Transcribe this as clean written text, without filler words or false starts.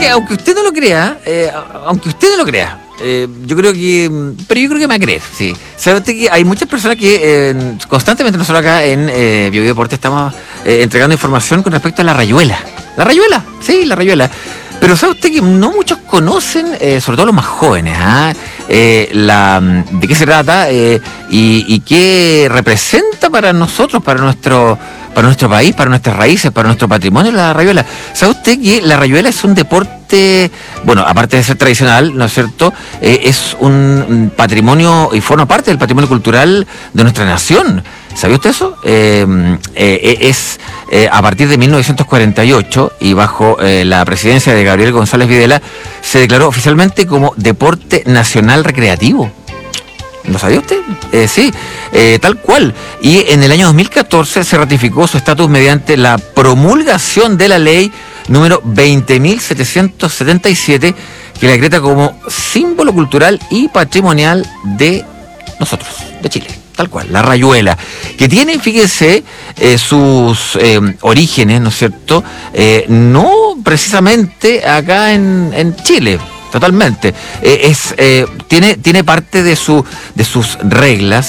que aunque usted no lo crea, yo creo que, pero yo creo que me va a creer, sí. ¿Sabe usted que hay muchas personas que constantemente nosotros acá en Bio Deporte estamos entregando información con respecto a la rayuela? La rayuela, sí, la rayuela. Pero ¿sabe usted que no muchos conocen, sobre todo los más jóvenes, de qué se trata y qué representa para nosotros, para nuestro país, para nuestras raíces, para nuestro patrimonio la rayuela? ¿Sabe usted que la rayuela es un deporte, bueno, aparte de ser tradicional, ¿no es cierto? Es un patrimonio y forma parte del patrimonio cultural de nuestra nación. ¿Sabía usted eso? Es a partir de 1948 y bajo la presidencia de Gabriel González Videla se declaró oficialmente como deporte nacional recreativo. ¿Lo sabía usted? Sí, tal cual. Y en el año 2014 se ratificó su estatus mediante la promulgación de la ley número 20.777, que la decreta como símbolo cultural y patrimonial de nosotros, de Chile. Tal cual, la rayuela, que tiene, fíjese, sus orígenes, ¿no es cierto? No precisamente acá en Chile, totalmente. Tiene parte de sus reglas